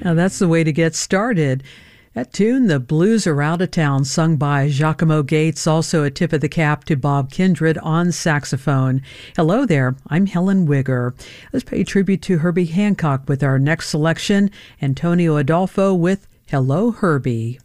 Now that's the way to get started. That tune, The Blues Are Out of Town, sung by Giacomo Gates, also a tip of the cap to Bob Kindred on saxophone. Hello there, I'm Helen Wigger. Let's pay tribute to Herbie Hancock with our next selection, Antonio Adolfo with Hello, Herbie.